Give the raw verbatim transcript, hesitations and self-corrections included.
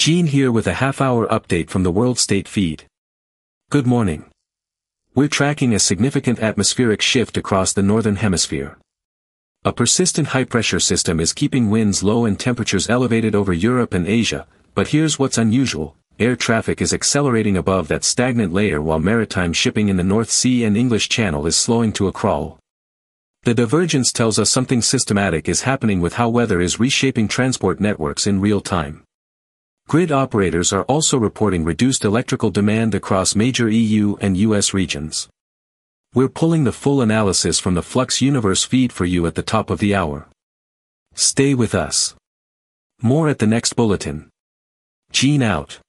Gene here with a half-hour update from the World State Feed. Good morning. We're tracking a significant atmospheric shift across the northern hemisphere. A persistent high-pressure system is keeping winds low and temperatures elevated over Europe and Asia, but here's what's unusual: air traffic is accelerating above that stagnant layer while maritime shipping in the North Sea and English Channel is slowing to a crawl. The divergence tells us something systematic is happening with how weather is reshaping transport networks in real time. Grid operators are also reporting reduced electrical demand across major E U and U S regions. We're pulling the full analysis from the Flux Universe feed for you at the top of the hour. Stay with us. More at the next bulletin. Gene out.